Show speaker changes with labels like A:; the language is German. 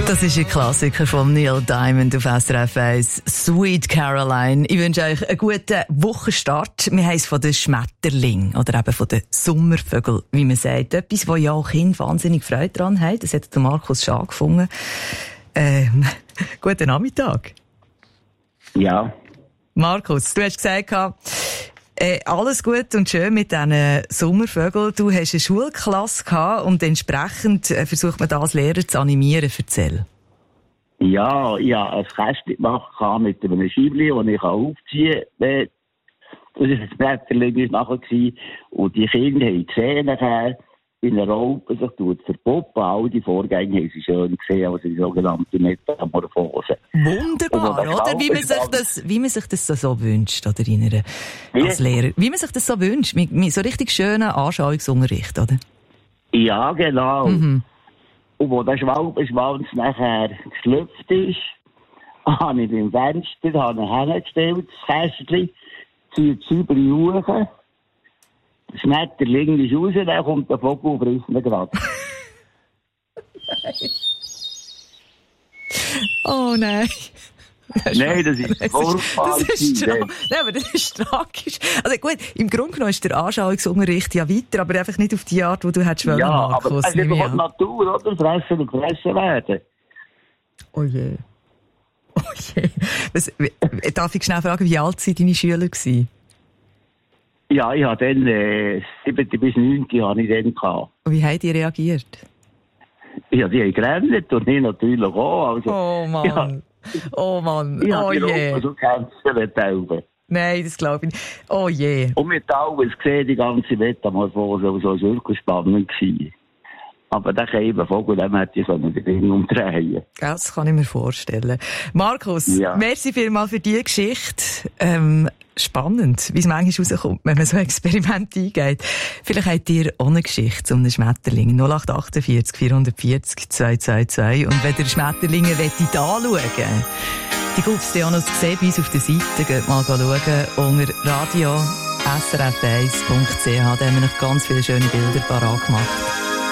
A: Das ist ein Klassiker von Neil Diamond auf SRF 1, Sweet Caroline. Ich wünsche euch einen guten Wochenstart. Wir haben es von den Schmetterlingen oder eben von den Sommervögeln, wie man sagt. Etwas, wo ja auch Kinder wahnsinnig Freude daran haben. Das hat der Markus Schaar gefunden. Guten Nachmittag.
B: Ja.
A: Markus, du hast gesagt, alles gut und schön mit diesen Sommervögeln. Du hast eine Schulklasse gehabt und entsprechend versucht man da als Lehrer zu animieren. Erzähl.
B: Ja, ich habe ein Kästchen gemacht mit einem Scheibchen, das ich aufziehen kann. Das war ein Schmetterling nachher. Und die Kinder haben gesehen, nachher in der Raupe sich verpuppen. All die Vorgänge haben sie schön gesehen, also die sogenannte Metamorphose.
A: Wunderbar, oder? Wie man sich das so wünscht, oder? Als Lehrer. Wie man sich das so wünscht. Mit so richtig schönen Anschauungsunterricht, oder?
B: Ja, genau. Mhm. Und wo der Schwalbenschwanz nachher geschlüpft ist, habe ich beim Fenster hingestellt, das Kästchen, zieht es über die Uhr. Der Schmetterling ist raus, dann kommt der Vogel und frisst ihn gerade.
A: Oh nein.
B: Nein, das ist
A: Nein, aber das ist tragisch. Also gut, im Grunde genommen ist der Anschauungsunterricht ja weiter, aber einfach nicht auf die Art, die du hättest wollen, Markus.
B: Aber es ist einfach die Natur, oder? Fressen und gefressen werden.
A: Oh je. Oh je. Darf ich schnell fragen, wie alt waren deine Schüler gewesen?
B: Ja, ich hatte dann 7. bis 9. habe ich dann gehabt.
A: Und wie haben die reagiert?
B: Ja, die haben gerannt und ich natürlich auch. Also,
A: oh Mann. Ja, oh Mann.
B: Oh je. Also kämpfen.
A: Nein, das glaube ich nicht. Oh je.
B: Und mit Augen gesehen, die ganze Metamorphose, so wirklich spannend gewesen. Aber der Vogel, dem hätte ich so den Ring umdrehen.
A: Das kann ich mir vorstellen. Markus, merci vielmals für diese Geschichte. Spannend, wie es manchmal rauskommt, wenn man so ein Experiment eingeht. Vielleicht habt ihr auch eine Geschichte zu einem Schmetterling. 0848 440 222. Und wenn ihr Schmetterlinge anschauen wollt, die gibt es auch noch zu sehen bei uns auf der Seite. Geht mal schauen unter radio srf1.ch. Da haben wir noch ganz viele schöne Bilder parat gemacht.